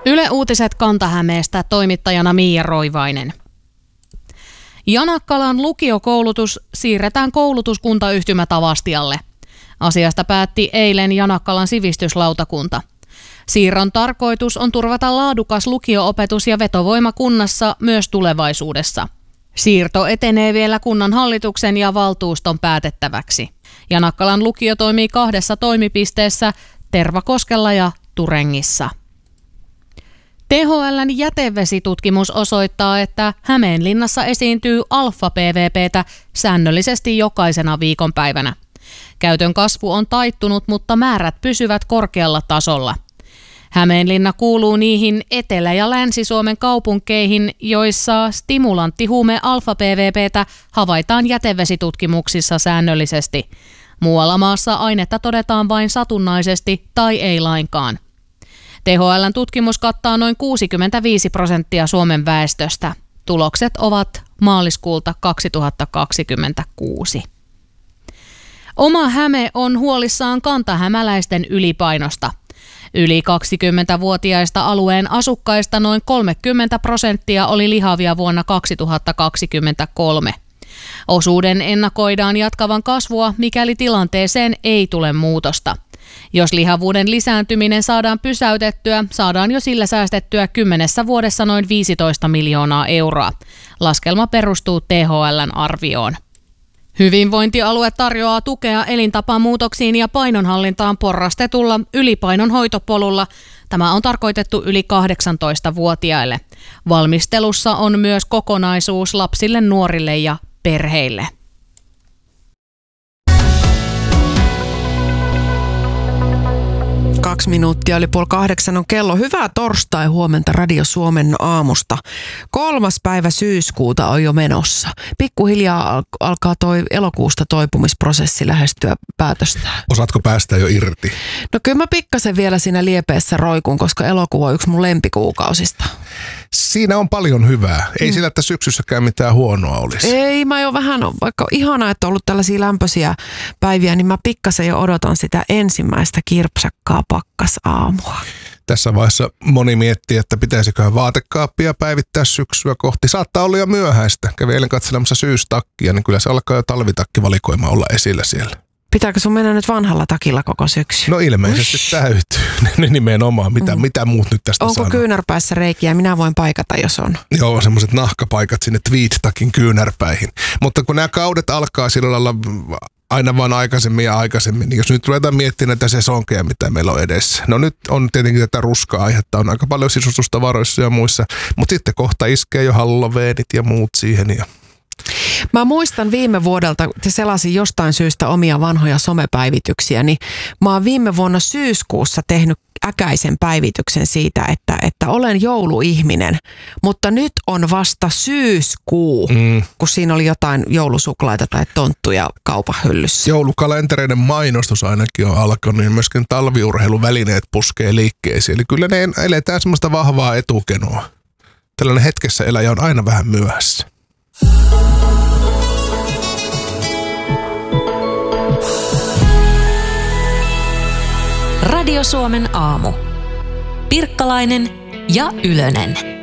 Yle Uutiset Kanta-Hämeestä, toimittajana Miia Roivainen. Janakkalan lukiokoulutus siirretään koulutuskuntayhtymä Tavastialle. Asiasta päätti eilen Janakkalan sivistyslautakunta. Siirron tarkoitus on turvata laadukas lukio-opetus ja vetovoima kunnassa myös tulevaisuudessa. Siirto etenee vielä kunnan hallituksen ja valtuuston päätettäväksi. Janakkalan lukio toimii 2 toimipisteessä, Tervakoskella ja Turengissa. THL:n jätevesitutkimus osoittaa, että Hämeenlinnassa esiintyy alfa-PVP:tä säännöllisesti jokaisena viikonpäivänä. Käytön kasvu on taittunut, mutta määrät pysyvät korkealla tasolla. Hämeenlinna kuuluu niihin Etelä- ja Länsi-Suomen kaupunkeihin, joissa stimulanttihuume alfa-PVP:tä havaitaan jätevesitutkimuksissa säännöllisesti. Muualla maassa ainetta todetaan vain satunnaisesti tai ei lainkaan. THL:n tutkimus kattaa noin 65% Suomen väestöstä. Tulokset ovat maaliskuulta 2026. Oma Häme on huolissaan kantahämäläisten ylipainosta. Yli 20-vuotiaista alueen asukkaista noin 30% oli lihavia vuonna 2023. Osuuden ennakoidaan jatkavan kasvua, mikäli tilanteeseen ei tule muutosta. Jos lihavuuden lisääntyminen saadaan pysäytettyä, saadaan jo sillä säästettyä 10 vuodessa noin 15 miljoonaa euroa. Laskelma perustuu THL:n arvioon. Hyvinvointialue tarjoaa tukea elintapamuutoksiin ja painonhallintaan porrastetulla ylipainon hoitopolulla. Tämä on tarkoitettu yli 18-vuotiaille. Valmistelussa on myös kokonaisuus lapsille, nuorille ja perheille. Kaksi minuuttia yli 7:30 on kello. Hyvää torstai huomenta Radio Suomen aamusta. 3. päivä syyskuuta on jo menossa. Pikkuhiljaa alkaa toi elokuusta toipumisprosessi lähestyä päätöstään. Osaatko päästä jo irti? No kyllä mä pikkasen vielä siinä liepeessä roikun, koska elokuu on yksi mun lempikuukausista. Siinä on paljon hyvää. Ei sillä, että syksyssäkään mitään huonoa olisi. Ei, mä jo vähän, vaikka ihanaa, että on ollut tällaisia lämpöisiä päiviä, niin mä pikkasen jo odotan sitä ensimmäistä kirpsakkaa pakkasaamua. Tässä vaiheessa moni miettii, että pitäisiköhän vaatekaappia päivittää syksyä kohti. Saattaa olla jo myöhäistä. Kävin eilen katselemassa syystakkia, niin kyllä se alkaa jo talvitakkivalikoima olla esillä siellä. Pitääkö sun mennä nyt vanhalla takilla koko syksy? No ilmeisesti täytyy. Nimenomaan. Mitä muut nyt tästä onko sanoo? kyynärpäissä reikiä? Minä voin paikata, jos on. Joo, semmoiset nahkapaikat sinne tweed-takin kyynärpäihin. Mutta kun nämä kaudet alkaa sillä lailla aina vaan aikaisemmin ja aikaisemmin, niin jos nyt ruvetaan miettimään näitä sesonkeja, mitä meillä on edessä. No nyt on tietenkin tätä ruskaa-aihetta, on aika paljon sisustustavaroissa ja muissa, mutta sitten kohta iskee jo halloweenit ja muut siihen ja mä muistan viime vuodelta, että selasin jostain syystä omia vanhoja somepäivityksiä, niin mä oon viime vuonna syyskuussa tehnyt äkäisen päivityksen siitä, että olen jouluihminen, mutta nyt on vasta syyskuu, kun siinä oli jotain joulusuklaita tai tonttuja kaupan hyllyssä. Joulukalentereiden mainostus ainakin on alkanut, niin myöskin talviurheiluvälineet puskee liikkeeseen. Eli kyllä ne eletään semmoista vahvaa etukenoa. Tällainen hetkessä eläjä on aina vähän myöhässä. Radio Suomen aamu. Pirkkalainen ja Ylönen.